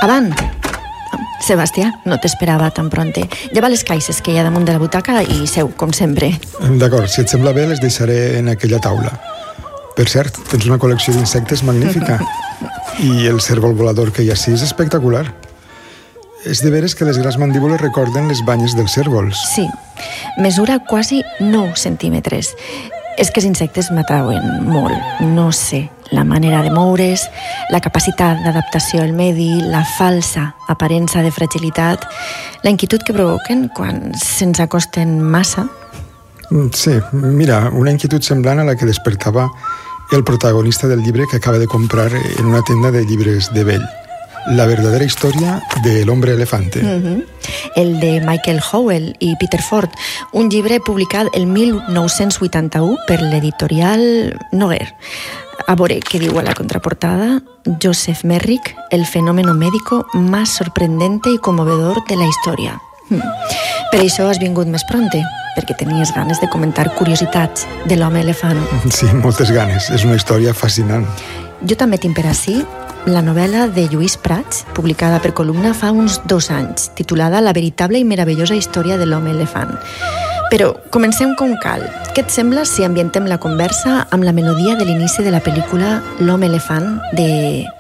Avant! Sebastià, no t'esperava tan pronte. Lleva les caixes que hi ha damunt de la butaca i seu, com sempre. D'acord, si et sembla bé, les deixaré en aquella taula. Per cert, tens una col·lecció d'insectes magnífica. I el cérvol volador que hi ha ací és espectacular. És de veres que les grans mandíbules recorden les banyes dels cérvols. Sí, mesura quasi 9 centímetres. És que els insectes m'atrauen molt. No sé, la manera de moure's, la capacitat d'adaptació al medi, la falsa aparença de fragilitat, la inquietud que provoquen quan se'ns acosten massa. Sí, mira, una inquietud semblant a la que despertava el protagonista del llibre que acaba de comprar en una tenda de llibres de vell. La verdadera història de l'hombre elefante. El de Michael Howell i Peter Ford, un llibre publicat el 1981 per l'editorial Noguer. A veure què diu a la contraportada: Joseph Merrick, el fenómeno médico más sorprendente y conmovedor de la historia. Per això has vingut més pronte, perquè tenies ganes de comentar curiositats de l'home elefant. Sí, moltes ganes. És una història fascinant. Jo també tinc per ací la novel·la de Lluís Prats, publicada per Columna fa uns 2 anys, titulada La veritable i meravellosa història de l'home elefant. Però comencem com cal. Què et sembla si ambientem la conversa amb la melodia de l'inici de la pel·lícula L'home elefant de